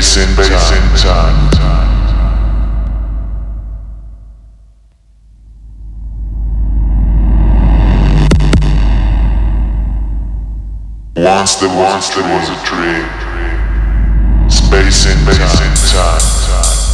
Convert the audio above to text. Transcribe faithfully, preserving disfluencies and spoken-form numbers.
space and space and time. Once there once there was a tree, space and space and time.